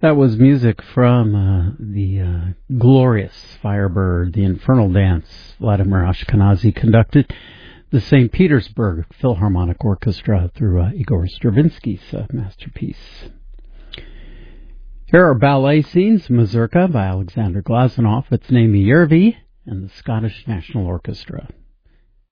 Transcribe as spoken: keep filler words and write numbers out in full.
That was music from uh, the uh, glorious Firebird, the Infernal Dance, Vladimir Ashkenazy conducted the Saint Petersburg Philharmonic Orchestra through uh, Igor Stravinsky's uh, masterpiece. Here are ballet scenes, Mazurka by Alexander Glazunov. It's Naimi Yervi and the Scottish National Orchestra.